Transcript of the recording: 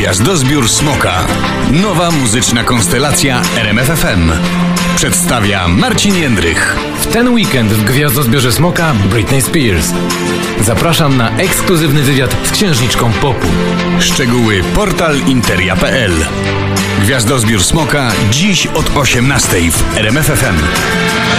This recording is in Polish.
Gwiazdozbiór Smoka. Nowa muzyczna konstelacja RMF FM. Przedstawia Marcin Jędrych. W ten weekend w Gwiazdozbiorze Smoka Britney Spears. Zapraszam na ekskluzywny wywiad z księżniczką popu. Szczegóły portal interia.pl. Gwiazdozbiór Smoka dziś od 18:00 w RMF FM.